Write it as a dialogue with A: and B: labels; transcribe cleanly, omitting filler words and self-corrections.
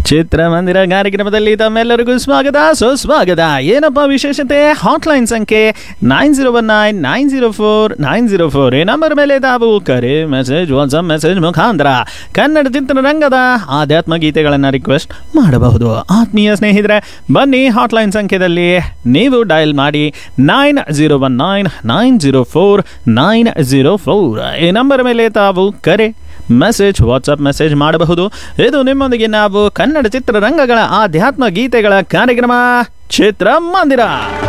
A: ಚಿತ್ರಮಂದಿರ ಕಾರ್ಯಕ್ರಮದಲ್ಲಿ ತಮ್ಮೆಲ್ಲರಿಗೂ ಸ್ವಾಗತ ಸುಸ್ವಾಗತ. ಏನಪ್ಪ ವಿಶೇಷತೆ? ಹಾಟ್ಲೈನ್ ಸಂಖ್ಯೆ 9019904904 ಈ ನಂಬರ್ ಮೇಲೆ ತಾವು ಕರೆ, ಮೆಸೇಜ್, ವಾಟ್ಸಪ್ ಮೆಸೇಜ್ ಮುಖಾಂತರ ಕನ್ನಡ ಚಿತ್ರರಂಗದ ಆಧ್ಯಾತ್ಮ ಗೀತೆಗಳನ್ನು ರಿಕ್ವೆಸ್ಟ್ ಮಾಡಬಹುದು. ಆತ್ಮೀಯ ಸ್ನೇಹಿತರೆ, ಬನ್ನಿ ಹಾಟ್ಲೈನ್ ಸಂಖ್ಯೆಯಲ್ಲಿ ನೀವು ಡಯಲ್ ಮಾಡಿ 9019904904 ಈ ನಂಬರ್ ಮೇಲೆ ತಾವು ಕರೆ, ಮೆಸೇಜ್, ವಾಟ್ಸಪ್ ಮೆಸೇಜ್ ಮಾಡಬಹುದು. ಇದು ನಿಮ್ಮೊಂದಿಗೆ ನಾವು ಕನ್ನಡ ಚಿತ್ರರಂಗಗಳ ಆಧ್ಯಾತ್ಮ ಗೀತೆಗಳ ಕಾರ್ಯಕ್ರಮ ಚಿತ್ರಮಂದಿರ.